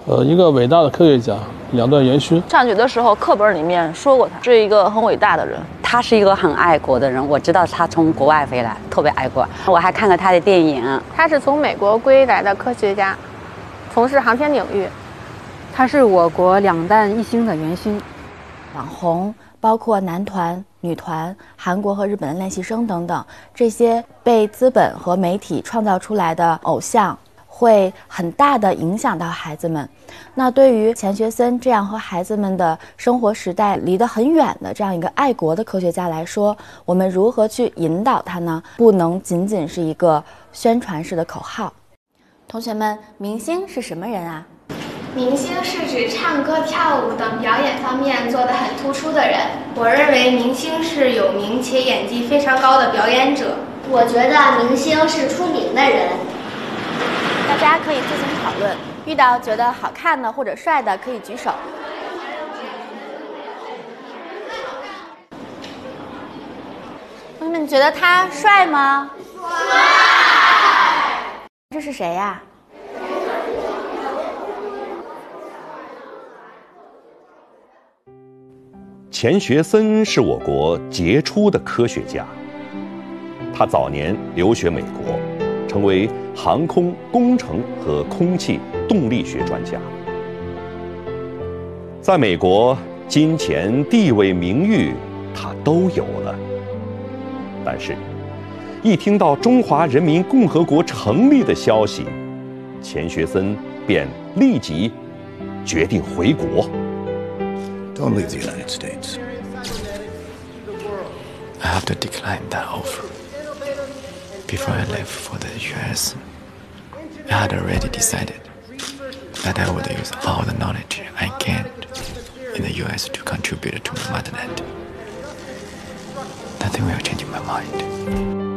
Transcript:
一个伟大的科学家，两段元勋。 上学的时候，课本里面说过他是一个很伟大的人。 他是一个很爱国的人，我知道他从国外回来，特别爱国。我还看过他的电影。 他是从美国归来的科学家，从事航天领域。 他是我国两弹一星的元勋。 网红包括男团、女团、韩国和日本的练习生等等，这些被资本和媒体创造出来的偶像，会很大的影响到孩子们。那对于钱学森这样和孩子们的生活时代离得很远的这样一个爱国的科学家来说，我们如何去引导他呢？不能仅仅是一个宣传式的口号。同学们，明星是什么人啊？ 明星是指唱歌、跳舞等表演方面做得很突出的人。我认为明星是有名且演技非常高的表演者。 我觉得明星是出名的人。 大家可以自行讨论，遇到觉得好看的或者帅的可以举手。同学们觉得他帅吗？帅！这是谁呀？ 钱学森是我国杰出的科学家，他早年留学美国，成为航空工程和空气动力学专家。在美国，金钱、地位、名誉，他都有了。但是，一听到中华人民共和国成立的消息，钱学森便立即决定回国。 Don't leave the United States. I have to decline that offer. Before I left for the US, I had already decided that I would use all the knowledge I gained in the US to contribute to my motherland. Nothing will change my mind.